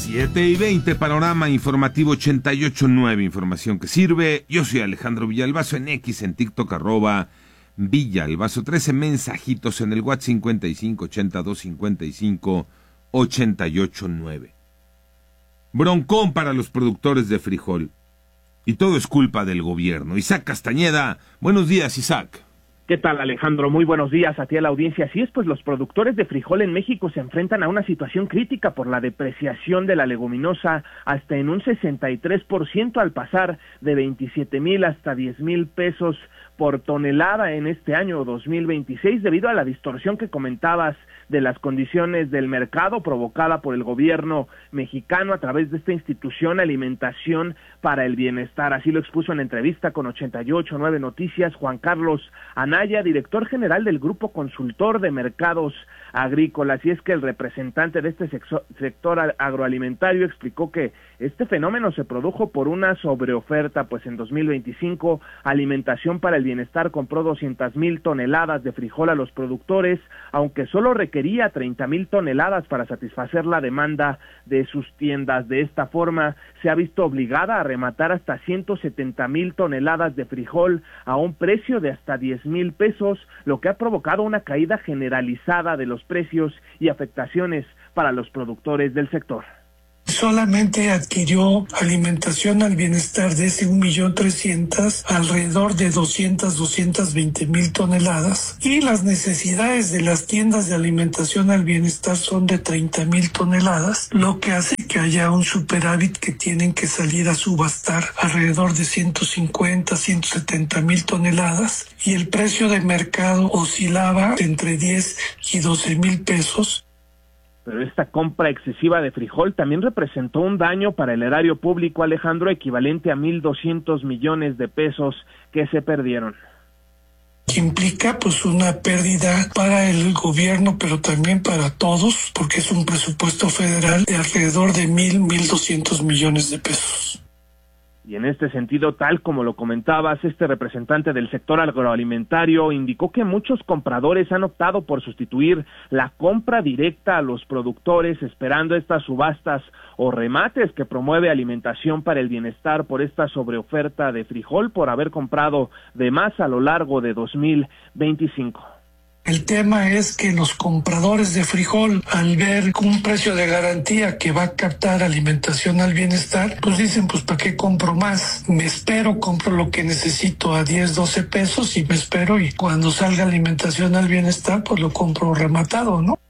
7:20, panorama informativo 88.9, información que sirve. Yo soy Alejandro Villalbazo en X, en TikTok, @Villalbazo 13, mensajitos en el WhatsApp 55825588.9. Broncón para los productores de frijol. Y todo es culpa del gobierno. Isaac Castañeda, buenos días, Isaac. ¿Qué tal, Alejandro? Muy buenos días a ti, a la audiencia. Así es, pues los productores de frijol en México se enfrentan a una situación crítica por la depreciación de la leguminosa hasta en un 63%, al pasar de 27,000 hasta 10,000 pesos por tonelada en este año 2026, debido a la distorsión que comentabas de las condiciones del mercado provocada por el gobierno mexicano a través de esta institución Alimentación para el Bienestar. Así lo expuso en entrevista con 88.9 Noticias Juan Carlos Anaya, director general del Grupo Consultor de Mercados Agrícolas. Y es que el representante de este sector agroalimentario explicó que este fenómeno se produjo por una sobreoferta, pues en 2025 Alimentación para el Bienestar compró 200,000 toneladas de frijol a los productores, aunque solo requería 30,000 toneladas para satisfacer la demanda de sus tiendas. De esta forma, se ha visto obligada a rematar hasta 170,000 toneladas de frijol a un precio de hasta 10,000 pesos, lo que ha provocado una caída generalizada de los precios y afectaciones para los productores del sector. Solamente adquirió Alimentación al Bienestar de ese 1,300,000 alrededor de 220,000 toneladas, y las necesidades de las tiendas de Alimentación al Bienestar son de 30,000 toneladas, lo que hace que haya un superávit que tienen que salir a subastar alrededor de 150,000-170,000 toneladas, y el precio de mercado oscilaba entre 10 y 12,000 pesos. Pero esta compra excesiva de frijol también representó un daño para el erario público, Alejandro, equivalente a 1,200 millones de pesos que se perdieron. Que implica pues una pérdida para el gobierno, pero también para todos, porque es un presupuesto federal de alrededor de 1,200 millones de pesos. Y en este sentido, tal como lo comentabas, este representante del sector agroalimentario indicó que muchos compradores han optado por sustituir la compra directa a los productores, esperando estas subastas o remates que promueve Alimentación para el Bienestar por esta sobreoferta de frijol por haber comprado de más a lo largo de 2025. El tema es que los compradores de frijol, al ver un precio de garantía que va a captar Alimentación al Bienestar, pues dicen, pues ¿para qué compro más? Me espero, compro lo que necesito a 10, 12 pesos y me espero, y cuando salga Alimentación al Bienestar, pues lo compro rematado, ¿no?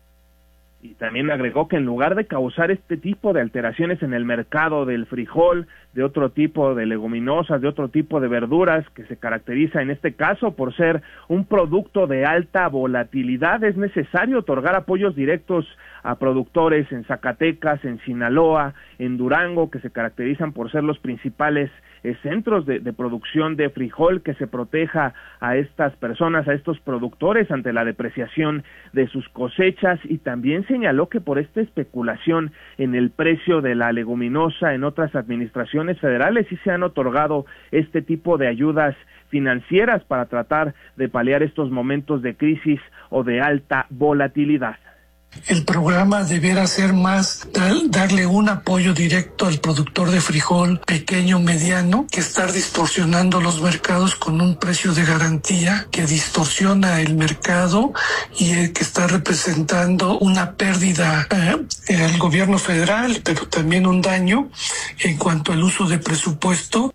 Y también agregó que en lugar de causar este tipo de alteraciones en el mercado del frijol, de otro tipo de leguminosas, de otro tipo de verduras, que se caracteriza en este caso por ser un producto de alta volatilidad, es necesario otorgar apoyos directos a productores en Zacatecas, en Sinaloa, en Durango, que se caracterizan por ser los principales centros de producción de frijol, que se proteja a estas personas, a estos productores ante la depreciación de sus cosechas. Y también señaló que por esta especulación en el precio de la leguminosa en otras administraciones federales sí se han otorgado este tipo de ayudas financieras para tratar de paliar estos momentos de crisis o de alta volatilidad. El programa debiera ser más darle un apoyo directo al productor de frijol pequeño, mediano, que estar distorsionando los mercados con un precio de garantía que distorsiona el mercado y que está representando una pérdida al gobierno federal, pero también un daño en cuanto al uso de presupuesto.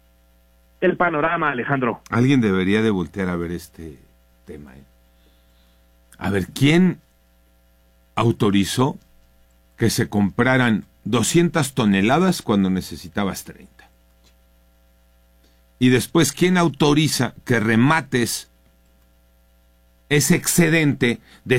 El panorama, Alejandro. Alguien debería de voltear a ver este tema. A ver, ¿quién autorizó que se compraran 200 toneladas cuando necesitabas 30? Y después, ¿quién autoriza que remates ese excedente de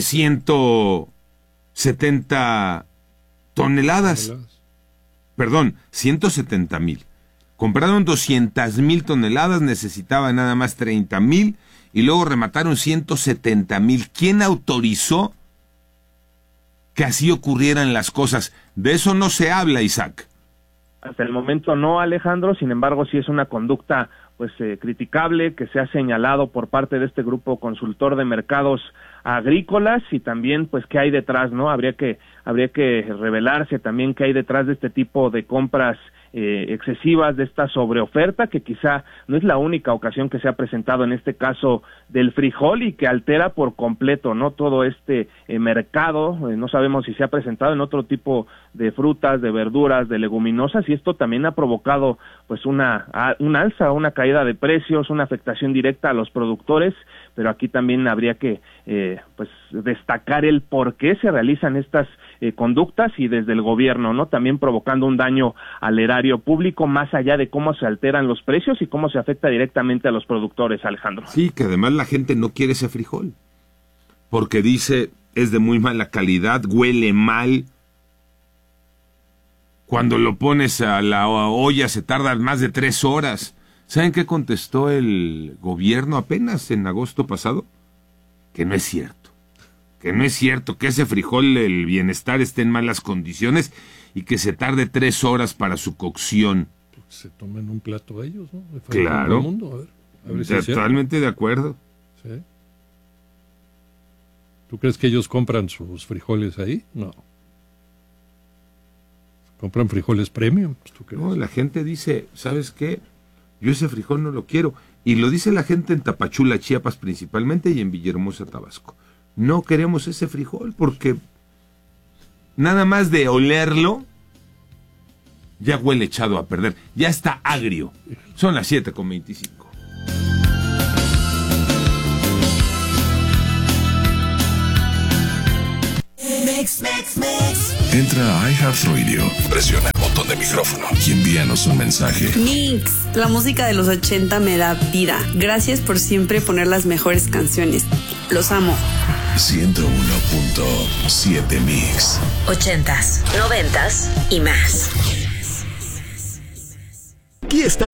170 toneladas? Perdón, 170,000. Compraron 200,000 toneladas, necesitaban nada más 30,000 y luego remataron 170,000. ¿Quién autorizó que así ocurrieran las cosas? De eso no se habla, Isaac. Hasta el momento no, Alejandro, sin embargo sí es una conducta criticable que se ha señalado por parte de este Grupo Consultor de Mercados agrícolas y también pues qué hay detrás, ¿no? Habría que revelarse también qué hay detrás de este tipo de compras excesivas, de esta sobreoferta, que quizá no es la única ocasión que se ha presentado en este caso del frijol y que altera por completo, ¿no? Todo este mercado, no sabemos si se ha presentado en otro tipo de frutas, de verduras, de leguminosas, y esto también ha provocado pues un alza, una caída de precios, una afectación directa a los productores, pero aquí también habría que pues destacar el por qué se realizan estas conductas y desde el gobierno, ¿no? También provocando un daño al erario público, más allá de cómo se alteran los precios y cómo se afecta directamente a los productores, Alejandro. Sí, que además la gente no quiere ese frijol, porque dice, es de muy mala calidad, huele mal. Cuando lo pones a la olla se tarda más de 3 horas. ¿Saben qué contestó el gobierno apenas en agosto pasado? Que no es cierto. Que no es cierto, que ese frijol, el Bienestar, esté en malas condiciones y que se tarde 3 horas para su cocción. Se tomen un plato ellos, ¿no? Claro. Mundo. A ver si totalmente de acuerdo. ¿Sí? ¿Tú crees que ellos compran sus frijoles ahí? No. ¿Compran frijoles premium? ¿Tú crees? No, la gente dice, ¿sabes qué? Yo ese frijol no lo quiero. Y lo dice la gente en Tapachula, Chiapas principalmente, y en Villahermosa, Tabasco. No queremos ese frijol porque nada más de olerlo ya huele echado a perder. Ya está agrio. Son las 7:25. Entra a iHeartRadio, presiona el botón de micrófono y envíanos un mensaje. Mix, la música de los 80 me da vida. Gracias por siempre poner las mejores canciones. Los amo. 101.7 Mix. 80s, 90s y más. Aquí está